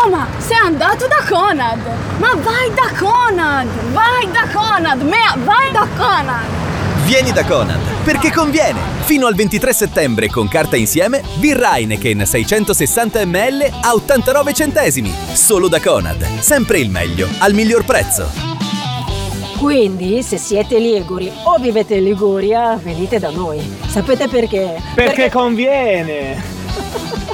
Roma, sei andato da Conad! Ma vai da Conad! Vai da Conad! Vai da Conad! Vieni da Conad, perché conviene! Fino al 23 settembre con carta insieme, birra Heineken 660 ml a 89 centesimi. Solo da Conad. Sempre il meglio, al miglior prezzo. Quindi, se siete liguri o vivete in Liguria, venite da noi. Sapete perché? Perché conviene!